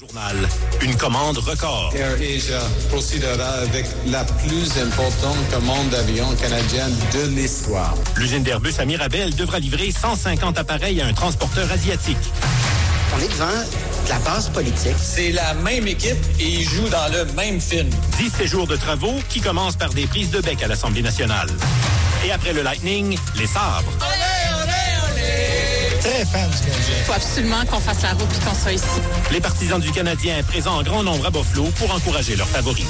Journal, une commande record. AirAsia procédera avec la plus importante commande d'avions canadiens de l'histoire. L'usine d'Airbus à Mirabel devra livrer 150 appareils à un transporteur asiatique. On est devant de la base politique. C'est la même équipe et ils jouent dans le même film. 10 séjours de travaux qui commencent par des prises de bec à l'Assemblée nationale. Et après le Lightning, les sabres. Très fan du Canadien. Il faut absolument qu'on fasse la route et qu'on soit ici. Les partisans du Canadien présents en grand nombre à Buffalo pour encourager leurs favoris.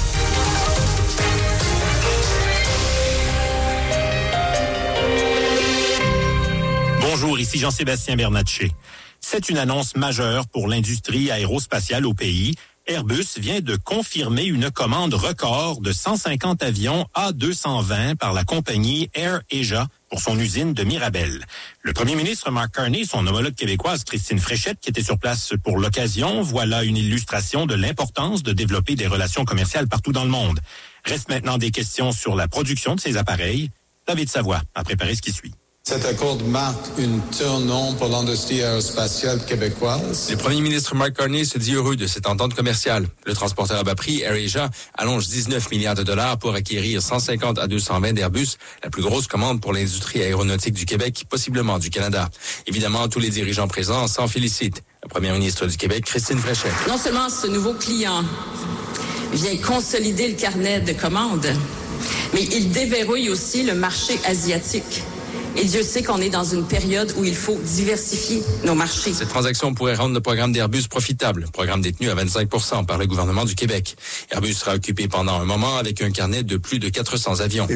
Bonjour, ici Jean-Sébastien Bernatchez. C'est une annonce majeure pour l'industrie aérospatiale au pays. Airbus vient de confirmer une commande record de 150 avions A220 par la compagnie AirAsia pour son usine de Mirabel. Le premier ministre Mark Carney et son homologue québécoise Christine Fréchette, qui était sur place pour l'occasion, voilà une illustration de l'importance de développer des relations commerciales partout dans le monde. Reste maintenant des questions sur la production de ces appareils. David Savoie a préparé ce qui suit. Cet accord marque un tournant pour l'industrie aérospatiale québécoise. Le premier ministre Mark Carney se dit heureux de cette entente commerciale. Le transporteur à bas prix, AirAsia, allonge 19 milliards de dollars pour acquérir 150 à 220 d'Airbus, la plus grosse commande pour l'industrie aéronautique du Québec, possiblement du Canada. Évidemment, tous les dirigeants présents s'en félicitent. La première ministre du Québec, Christine Fréchette. Non seulement ce nouveau client vient consolider le carnet de commandes, mais il déverrouille aussi le marché asiatique. Et Dieu sait qu'on est dans une période où il faut diversifier nos marchés. Cette transaction pourrait rendre le programme d'Airbus profitable, programme détenu à 25% par le gouvernement du Québec. Airbus sera occupé pendant un moment avec un carnet de plus de 400 avions.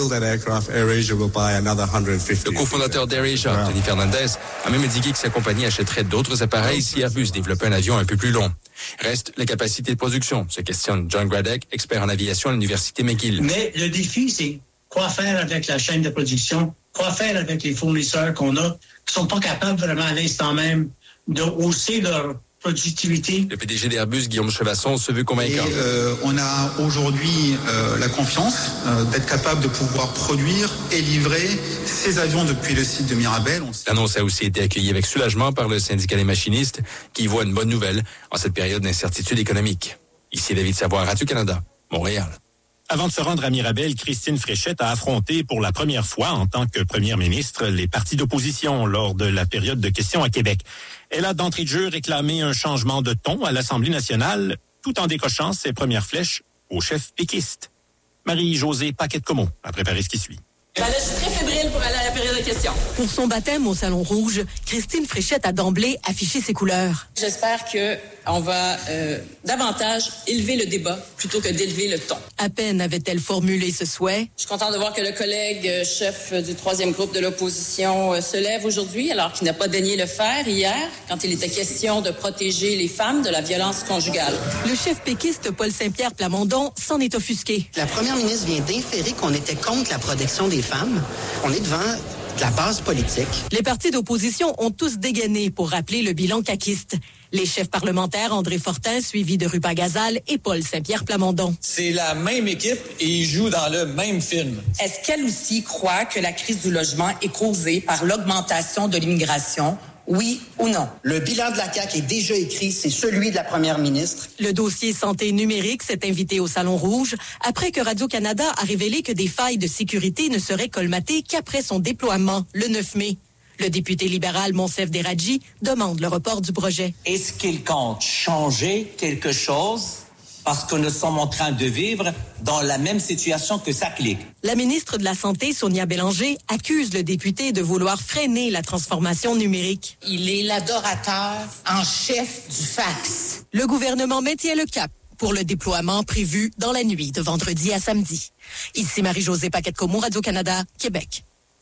Le cofondateur d'AirAsia, Tony Fernandez, a même indiqué que sa compagnie achèterait d'autres appareils si Airbus développait un avion un peu plus long. Reste la capacité de production, se questionne John Gradek, expert en aviation à l'Université McGill. Mais le défi, c'est quoi faire avec la chaîne de production? Quoi faire avec les fournisseurs qu'on a qui sont pas capables vraiment à l'instant même de hausser leur productivité? Le PDG d'Airbus, Guillaume Chevasson, se veut convaincant. On a aujourd'hui la confiance d'être capable de pouvoir produire et livrer ces avions depuis le site de Mirabel. L'annonce a aussi été accueillie avec soulagement par le syndicat des machinistes qui y voit une bonne nouvelle en cette période d'incertitude économique. Ici David Savoie, Radio-Canada, Montréal. Avant de se rendre à Mirabel, Christine Fréchette a affronté pour la première fois en tant que première ministre les partis d'opposition lors de la période de questions à Québec. Elle a d'entrée de jeu réclamé un changement de ton à l'Assemblée nationale tout en décochant ses premières flèches au chef péquiste. Marie-Josée Paquette-Comeau a préparé ce qui suit. Je suis très fébrile pour aller à la période de questions. Pour son baptême au Salon Rouge, Christine Fréchette a d'emblée affiché ses couleurs. J'espère qu'on va davantage élever le débat plutôt que d'élever le ton. À peine avait-elle formulé ce souhait. Je suis contente de voir que le collègue chef du troisième groupe de l'opposition se lève aujourd'hui, alors qu'il n'a pas daigné le faire hier, quand il était question de protéger les femmes de la violence conjugale. Le chef péquiste Paul Saint-Pierre Plamondon s'en est offusqué. La première ministre vient d'inférer qu'on était contre la protection des femmes. On est devant de la base politique. Les partis d'opposition ont tous dégainé pour rappeler le bilan caquiste. Les chefs parlementaires André Fortin, suivi de Rupa Gazal, et Paul Saint-Pierre Plamondon. C'est la même équipe et ils jouent dans le même film. Est-ce qu'elle aussi croit que la crise du logement est causée par l'augmentation de l'immigration? Oui ou non? Le bilan de la CAQ est déjà écrit, c'est celui de la première ministre. Le dossier santé numérique s'est invité au Salon Rouge après que Radio-Canada a révélé que des failles de sécurité ne seraient colmatées qu'après son déploiement, le 9 mai. Le député libéral Monsef Deradji demande le report du projet. Est-ce qu'il compte changer quelque chose? Parce que nous sommes en train de vivre dans la même situation que SACLIC. La ministre de la Santé, Sonia Bélanger, accuse le député de vouloir freiner la transformation numérique. Il est l'adorateur en chef du fax. Le gouvernement maintient le cap pour le déploiement prévu dans la nuit de vendredi à samedi. Ici Marie-Josée Paquette-Comeau, Radio-Canada, Québec.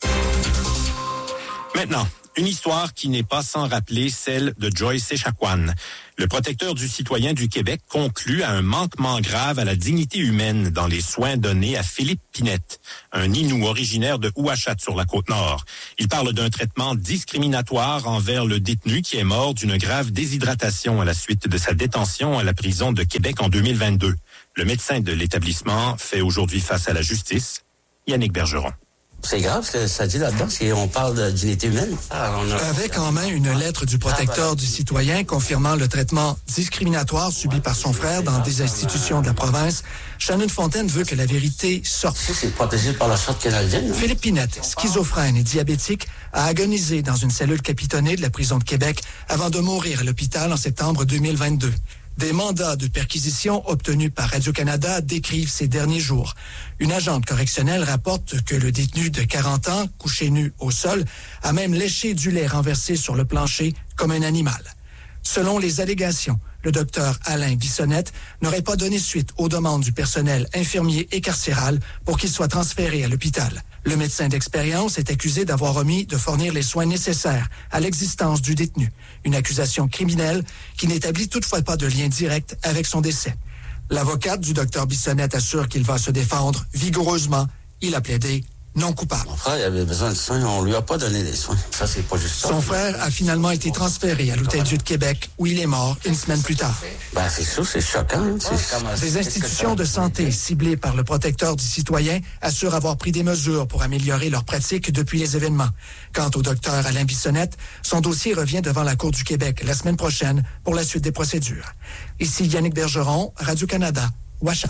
Maintenant, une histoire qui n'est pas sans rappeler celle de Joyce Echaquan. Le protecteur du citoyen du Québec conclut à un manquement grave à la dignité humaine dans les soins donnés à Philippe Pinette, un Innu originaire de Ouachat sur la Côte-Nord. Il parle d'un traitement discriminatoire envers le détenu qui est mort d'une grave déshydratation à la suite de sa détention à la prison de Québec en 2022. Le médecin de l'établissement fait aujourd'hui face à la justice. Yannick Bergeron. C'est grave ce que ça dit là-dedans, si on parle de dignité humaine. Avec en main une lettre du protecteur du citoyen confirmant le traitement discriminatoire subi par son frère dans des institutions de la province, Shannon Fontaine veut que la vérité sorte. C'est protégé par la Charte canadienne. Philippe Pinette, schizophrène et diabétique, a agonisé dans une cellule capitonnée de la prison de Québec avant de mourir à l'hôpital en septembre 2022. Des mandats de perquisition obtenus par Radio-Canada décrivent ces derniers jours. Une agente correctionnelle rapporte que le détenu de 40 ans, couché nu au sol, a même léché du lait renversé sur le plancher comme un animal. Selon les allégations, le docteur Alain Bissonnette n'aurait pas donné suite aux demandes du personnel infirmier et carcéral pour qu'il soit transféré à l'hôpital. Le médecin d'expérience est accusé d'avoir omis de fournir les soins nécessaires à l'existence du détenu. Une accusation criminelle qui n'établit toutefois pas de lien direct avec son décès. L'avocate du docteur Bissonnette assure qu'il va se défendre vigoureusement. Il a plaidé non coupable. Mon frère, il avait besoin de soins, on lui a pas donné les soins. Ça, c'est pas juste ça. Son frère a finalement été transféré à l'Hôtel-Dieu de Québec, où il est mort une semaine plus tard. C'est sûr, c'est choquant. Des institutions de santé ciblées par le protecteur du citoyen assurent avoir pris des mesures pour améliorer leurs pratiques depuis les événements. Quant au docteur Alain Bissonnette, son dossier revient devant la Cour du Québec la semaine prochaine pour la suite des procédures. Ici Yannick Bergeron, Radio-Canada, Ouachat.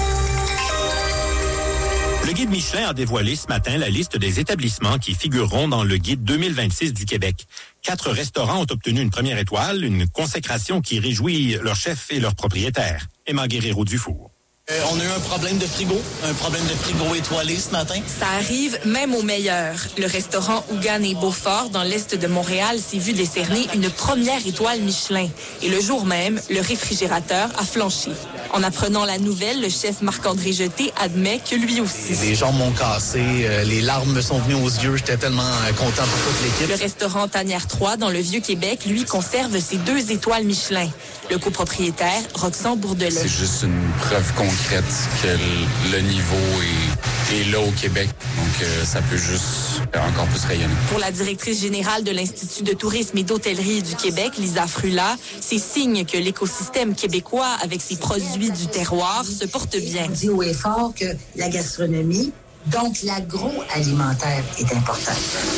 Le guide Michelin a dévoilé ce matin la liste des établissements qui figureront dans le guide 2026 du Québec. 4 restaurants ont obtenu une première étoile, une consécration qui réjouit leurs chefs et leurs propriétaires. Emma Guerrero-Dufour. On a eu un problème de frigo étoilé ce matin. Ça arrive même aux meilleurs. Le restaurant Ougan et Beaufort, dans l'est de Montréal, s'est vu décerner une première étoile Michelin. Et le jour même, le réfrigérateur a flanché. En apprenant la nouvelle, le chef Marc-André Jeté admet que lui aussi. Les jambes m'ont cassé, les larmes me sont venues aux yeux. J'étais tellement content pour toute l'équipe. Le restaurant Tanière 3, dans le Vieux-Québec, lui, conserve ses 2 étoiles Michelin. Le copropriétaire, Roxan Bourdelais. C'est juste une preuve concrète que le niveau est là au Québec. Donc, ça peut juste encore plus rayonner. Pour la directrice générale de l'Institut de tourisme et d'hôtellerie du Québec, Lisa Frula, c'est signe que l'écosystème québécois, avec ses produits du terroir, se porte bien. On dit haut et fort que la gastronomie, donc l'agroalimentaire, est importante.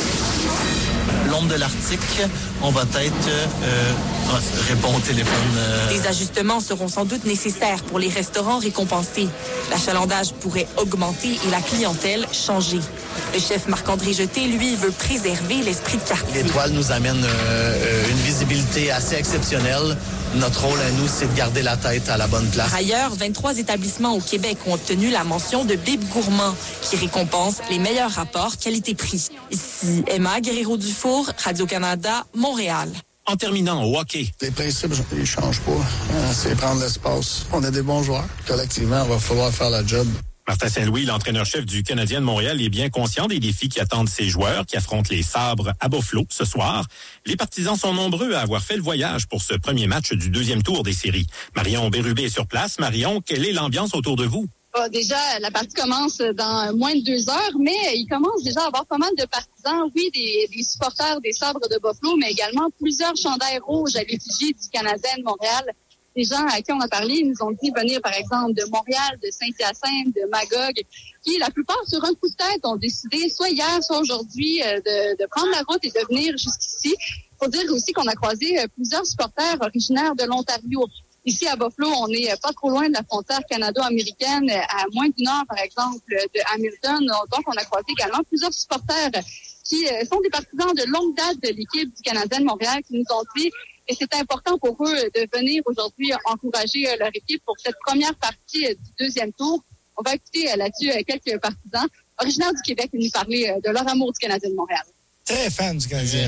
L'ombre de l'Arctique, on va peut-être répondre au téléphone. Des ajustements seront sans doute nécessaires pour les restaurants récompensés. L'achalandage pourrait augmenter et la clientèle changer. Le chef Marc-André Jeté, lui, veut préserver l'esprit de quartier. L'étoile nous amène une visibilité assez exceptionnelle. Notre rôle à nous, c'est de garder la tête à la bonne place. Par ailleurs, 23 établissements au Québec ont obtenu la mention de Bib Gourmand, qui récompense les meilleurs rapports qualité-prix. Ici, Emma Guerrero-Dufour, Radio-Canada, Montréal. En terminant au hockey. Les principes, ils ne changent pas. C'est prendre l'espace. On a des bons joueurs. Collectivement, il va falloir faire la job. Martin Saint-Louis, l'entraîneur-chef du Canadien de Montréal, est bien conscient des défis qui attendent ses joueurs qui affrontent les Sabres à Buffalo ce soir. Les partisans sont nombreux à avoir fait le voyage pour ce premier match du 2e tour des séries. Marion Bérubé est sur place. Marion, quelle est l'ambiance autour de vous? Déjà, la partie commence dans moins de 2 heures, mais il commence déjà à avoir pas mal de partisans. Oui, des supporters des Sabres de Buffalo, mais également plusieurs chandails rouges à l'effigie du Canadien de Montréal. Les gens à qui on a parlé, ils nous ont dit venir, par exemple, de Montréal, de Saint-Hyacinthe, de Magog, qui, la plupart, sur un coup de tête, ont décidé, soit hier, soit aujourd'hui, de prendre la route et de venir jusqu'ici. Il faut dire aussi qu'on a croisé plusieurs supporters originaires de l'Ontario. Ici, à Buffalo, on n'est pas trop loin de la frontière canado-américaine, à moins d'1 heure, par exemple, de Hamilton. Donc, on a croisé également plusieurs supporters qui sont des partisans de longue date de l'équipe du Canadien de Montréal qui nous ont dit et c'est important pour eux de venir aujourd'hui encourager leur équipe pour cette première partie du 2e tour. On va écouter là-dessus quelques partisans originaires du Québec nous parler de leur amour du Canadien de Montréal. Très fan du Canadien.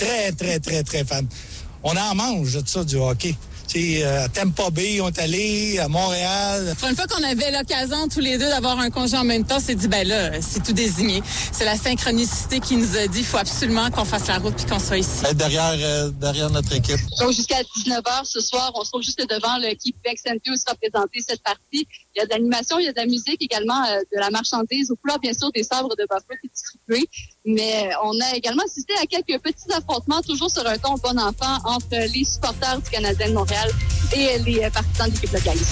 Très fan. On en mange de ça, du hockey. À Tampa Bay, on est allé, à Montréal. Une fois qu'on avait l'occasion tous les deux d'avoir un congé en même temps, c'est dit, ben là, c'est tout désigné. C'est la synchronicité qui nous a dit, il faut absolument qu'on fasse la route puis qu'on soit ici. Derrière notre équipe. Donc, jusqu'à 19h ce soir, on se trouve juste devant le Québec Centre où sera présentée cette partie. Il y a de l'animation, il y a de la musique également, de la marchandise, au couleur, bien sûr, des sabres de Buffalo qui est distribué. Mais on a également assisté à quelques petits affrontements, toujours sur un ton bon enfant, entre les supporters du Canadien de Montréal et les partisans de l'équipe locale.